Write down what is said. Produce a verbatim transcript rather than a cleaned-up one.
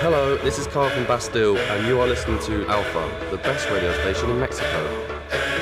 Hello, this is Carl from Bastille, and you are listening to Alpha, the best radio station in Mexico.